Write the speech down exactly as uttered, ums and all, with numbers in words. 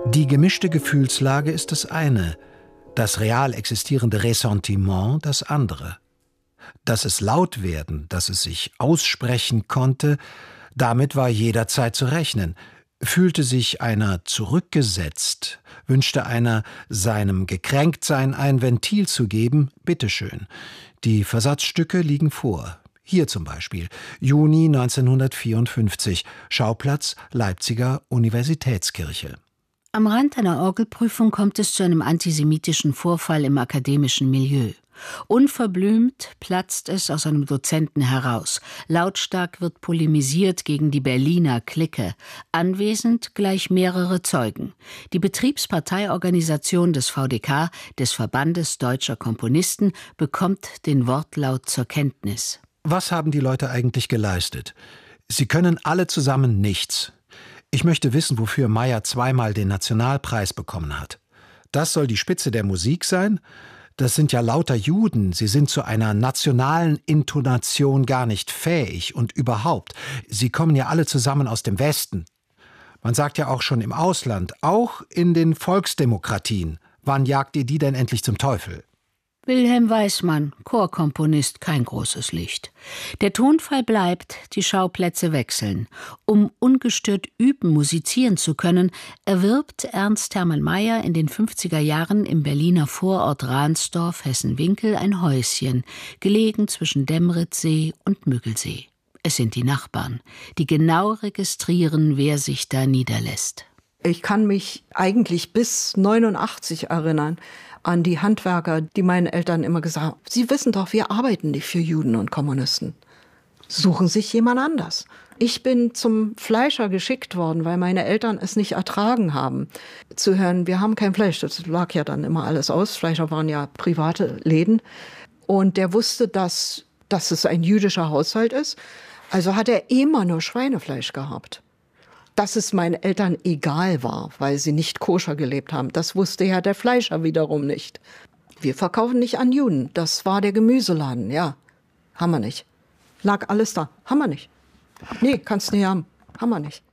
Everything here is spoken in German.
Die gemischte Gefühlslage ist das eine, das real existierende Ressentiment das andere. Dass es laut werden, dass es sich aussprechen konnte, damit war jederzeit zu rechnen. Fühlte sich einer zurückgesetzt, wünschte einer, seinem Gekränktsein ein Ventil zu geben, bitteschön. Die Versatzstücke liegen vor. Hier zum Beispiel, Juni neunzehnhundertvierundfünfzig, Schauplatz Leipziger Universitätskirche. Am Rand einer Orgelprüfung kommt es zu einem antisemitischen Vorfall im akademischen Milieu. Unverblümt platzt es aus einem Dozenten heraus. Lautstark wird polemisiert gegen die Berliner Clique. Anwesend gleich mehrere Zeugen. Die Betriebsparteiorganisation des V D K, des Verbandes Deutscher Komponisten, bekommt den Wortlaut zur Kenntnis. Was haben die Leute eigentlich geleistet? Sie können alle zusammen nichts. Ich möchte wissen, wofür Mayr zweimal den Nationalpreis bekommen hat. Das soll die Spitze der Musik sein? Das sind ja lauter Juden, sie sind zu einer nationalen Intonation gar nicht fähig und überhaupt, sie kommen ja alle zusammen aus dem Westen. Man sagt ja auch schon im Ausland, auch in den Volksdemokratien, wann jagt ihr die denn endlich zum Teufel? Wilhelm Weismann, Chorkomponist, kein großes Licht. Der Tonfall bleibt, die Schauplätze wechseln. Um ungestört üben, musizieren zu können, erwirbt Ernst Hermann Mayr in den fünfziger Jahren im Berliner Vorort Ransdorf, Hessen-Winkel, ein Häuschen, gelegen zwischen Demmritzsee und Müggelsee. Es sind die Nachbarn, die genau registrieren, wer sich da niederlässt. Ich kann mich eigentlich bis neunundachtzig erinnern an die Handwerker, die meinen Eltern immer gesagt haben, Sie wissen doch, wir arbeiten nicht für Juden und Kommunisten. Suchen sich jemand anders. Ich bin zum Fleischer geschickt worden, weil meine Eltern es nicht ertragen haben, zu hören, wir haben kein Fleisch. Das lag ja dann immer alles aus. Fleischer waren ja private Läden. Und der wusste, dass, dass es ein jüdischer Haushalt ist. Also hat er immer nur Schweinefleisch gehabt. Dass es meinen Eltern egal war, weil sie nicht koscher gelebt haben, das wusste ja der Fleischer wiederum nicht. Wir verkaufen nicht an Juden, das war der Gemüseladen, ja. Haben wir nicht. Lag alles da, haben wir nicht. Nee, kannst nicht haben, haben wir nicht.